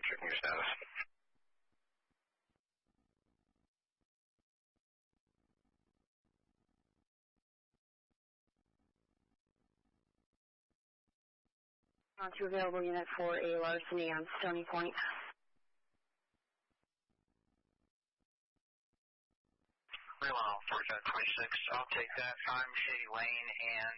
checking your status. Not to available unit for a larceny on Stony Point. Relon 4526, I'll take that. I'm Shady Lane and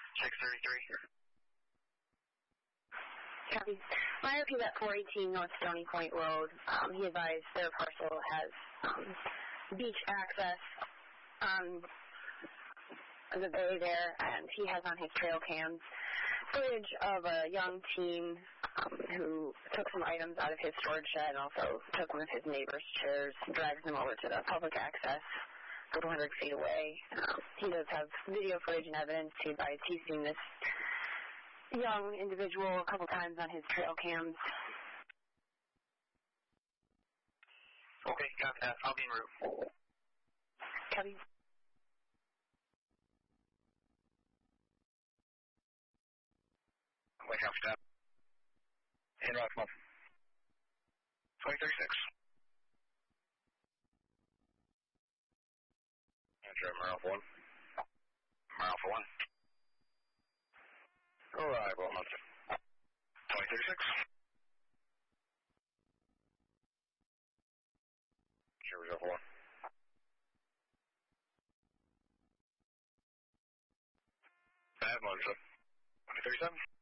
633. Copy. My RP at 418 North Stony Point Road. He advised their parcel has beach access on the bay there, and he has on his trail cams footage of a young teen who took some items out of his storage shed and also took one of his neighbor's chairs, drags them over to the public access 400 feet away. He does have video footage and evidence. He advised he's seen this young individual a couple times on his trail cams. Okay, copy that. I'll be en route. Copy. Wake up, step. En route, come on. 2036. Answer, Alpha 1. Alpha 1. Arrival, Monster. 2036. Sure, Alpha 1. Bad Monster. 2037.